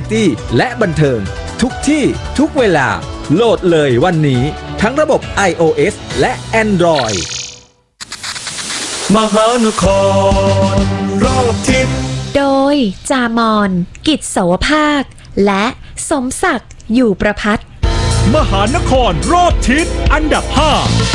ตี้และบันเทิงทุกที่ทุกเวลาโหลดเลยวันนี้ทั้งระบบ iOS และ Android มหานครรอบทิศโดยจามอนกิจโสภาคและสมศักดิ์อยู่ประภัตรมหานครรอบทิศอันดับ5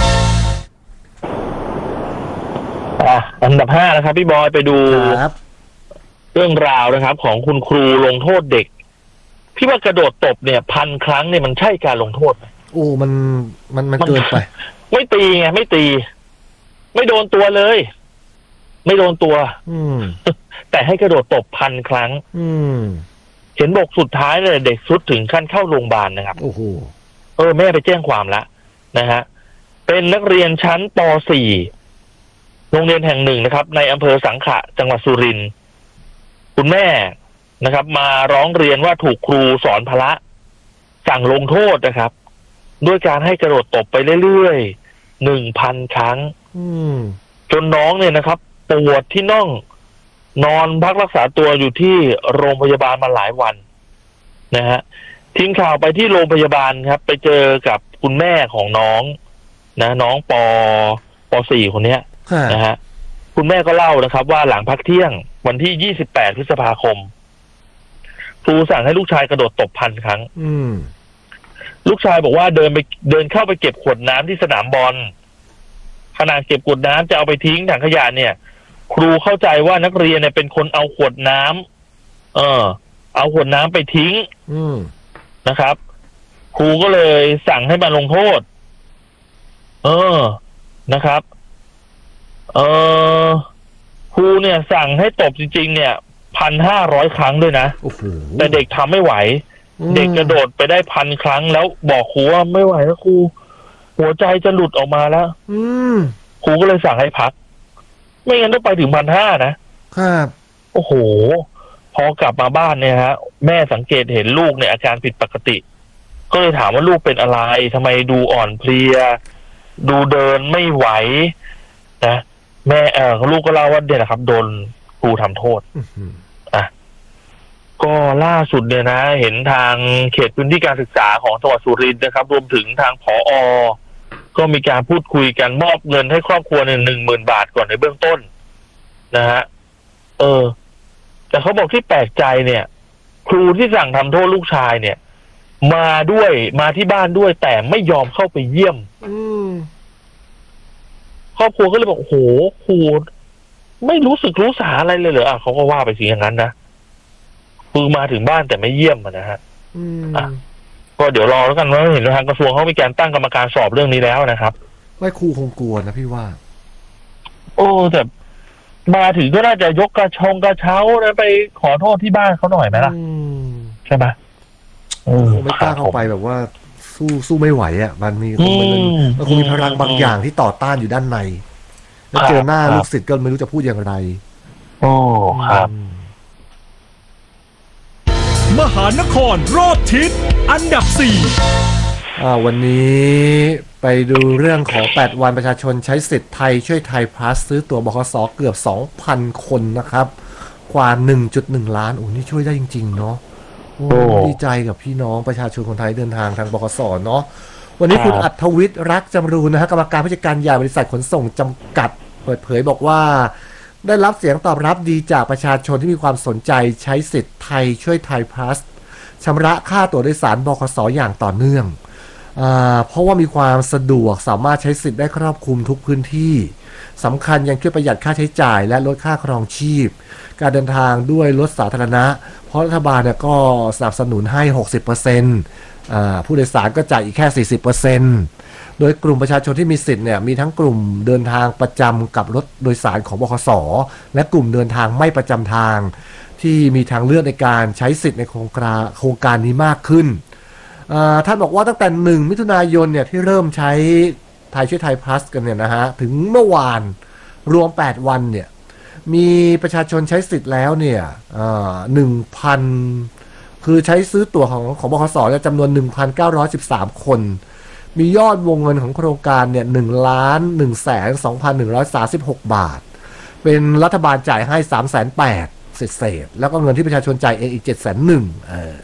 อันดับ5นะครับพี่บอยไปดูเรื่องราวนะครับของคุณครูลงโทษเด็กพี่ว่ากระโดดตบเนี่ย1,000 ครั้งเนี่ยมันใช่การลงโทษไหมโอ้มันเกินไปไม่ตีไงไม่ตีไม่โดนตัวเลยไม่โดนตัวแต่ให้กระโดดตบ1,000 ครั้งเห็นบอกสุดท้ายเลยเด็กสุดถึงขั้นเข้าโรงพยาบาลนะครับโอ้โหแม่ไปแจ้งความแล้วนะฮะเป็นนักเรียนชั้นป .4 โรงเรียนแห่งหนึ่งนะครับในอำเภอสังขะจังหวัดสุรินทร์คุณแม่นะครับมาร้องเรียนว่าถูกครูสอนพละสั่งลงโทษนะครับด้วยการให้กระโดดตบไปเรื่อยๆ 1,000 ครั้งจนน้องเนี่ยนะครับปวดที่น่องนอนพักรักษาตัวอยู่ที่โรงพยาบาลมาหลายวันนะฮะทีมข่าวไปที่โรงพยาบาลครับไปเจอกับคุณแม่ของน้องนะน้องป .4 คนนี้นะฮะคุณแม่ก็เล่านะครับว่าหลังพักเที่ยงวันที่28 พฤษภาคมครูสั่งให้ลูกชายกระโดดตบ1,000 ครั้งลูกชายบอกว่าเดินเข้าไปเก็บขวดน้ำที่สนามบอลขณะเก็บขวดน้ำจะเอาไปทิ้งถังขยะเนี่ยครูเข้าใจว่านักเรียนเนี่ยเป็นคนเอาขวดน้ำเอาขวดน้ำไปทิ้งนะครับ ครูก็เลยสั่งให้มาลงโทษนะครับครูเนี่ยสั่งให้ตบจริงๆเนี่ย1,500 ครั้งด้วยนะแต่เด็กทำไม่ไหวเด็กกระโดดไปได้1,000 ครั้งแล้วบอกครูว่าไม่ไหวแล้วครูหัวใจจะหลุดออกมาแล้วครูก็เลยสั่งให้พักไม่งั้นต้องไปถึง1,500 นะครับโอ้โหพอกลับมาบ้านเนี่ยฮะแม่สังเกตเห็นลูกเนี่ยอาการผิดปกติก็เลยถามว่าลูกเป็นอะไรทำไมดูอ่อนเพลียดูเดินไม่ไหวนะแม่ลูกก็เล่าว่าเนี่ยนะครับโดนครูทำโทษก็ล่าสุดเนี่ยนะเห็นทางเขตพื้นที่การศึกษาของจังหวัดสุรินทร์นะครับรวมถึงทางผอ.ก็มีการพูดคุยกันมอบเงินให้ครอบครัวเนี่ย10,000 บาทก่อนในเบื้องต้นนะฮะแต่เขาบอกที่แปลกใจเนี่ยครูที่สั่งทำโทษลูกชายเนี่ยมาที่บ้านด้วยแต่ไม่ยอมเข้าไปเยี่ยมครอบครัวก็เลยบอกโอ้โหครูไม่รู้สึกรู้สาอะไรเลยเหรอเขาก็ว่าไปสิอย่างนั้นนะคือมาถึงบ้านแต่ไม่เยี่ยมนะฮะก็เดี๋ยวรอแล้วกันว่าเห็นทางกระทรวงเขามีการตั้งกรรมการสอบเรื่องนี้แล้วนะครับไม่ครูคงกลัวนะพี่ว่าแต่มาถึงก็น่าจะยกกระเช้าแล้วไปขอโทษที่บ้านเขาหน่อยไหมล่ะใช่ไหมคงไม่กล้าเข้าไปแบบว่าสู้ไม่ไหวอ่ะมันคงมีพลังบางอย่างที่ต่อต้านอยู่ด้านในแล้วเจอหน้าลูกศิษย์ก็ไม่รู้จะพูดอย่างไรครับมหานครรอบทิศอันดับ 4วันนี้ไปดูเรื่องของ8 วันประชาชนใช้สิทธิ์ไทยช่วยไทยพลัสซื้อตั๋วบขส.เกือบ 2,000 คนนะครับกว่า 1.1 ล้านนี่ช่วยได้จริงๆเนาะดีใจกับพี่น้องประชาชนคนไทยเดินทางทางบขส.เนาะวันนี้คุณอัธวิทย์รักจำรูนนะฮะกรรมการผู้จัดการใหญ่บริษัทขนส่งจำกัดเปิดเผยบอกว่าได้รับเสียงตอบรับดีจากประชาชนที่มีความสนใจใช้สิทธิ์ไทยช่วยไทยพลัสชำระค่าตั๋วโดยสารบขส.อย่างต่อเนื่องเพราะว่ามีความสะดวกสามารถใช้สิทธิ์ได้ครอบคลุมทุกพื้นที่สำคัญยังช่วยประหยัดค่าใช้จ่ายและลดค่าครองชีพการเดินทางด้วยรถสาธารณะเพราะรัฐบาลเนี่ยก็สนับสนุนให้ 60% ผู้โดยสารก็จ่ายอีกแค่ 40%โดยกลุ่มประชาชนที่มีสิทธิ์เนี่ยมีทั้งกลุ่มเดินทางประจำกับรถโดยสารของบขส.และกลุ่มเดินทางไม่ประจำทางที่มีทางเลือกในการใช้สิทธิ์ในโครงการนี้มากขึ้นท่านบอกว่าตั้งแต่1 มิถุนายนเนี่ยที่เริ่มใช้ไทยช่วยไทยพลัสกันเนี่ยนะฮะถึงเมื่อวานรวม8 วันเนี่ยมีประชาชนใช้สิทธิ์แล้วเนี่ย1,000 คือใช้ซื้อตั๋วของบขส.จำนวน 1,913 คนมียอดวงเงินของโครงการเนี่ย1,102,136 บาทเป็นรัฐบาลจ่ายให้ 380,000 เศษแล้วก็เงินที่ประชาชนจ่ายเองอีก 701,000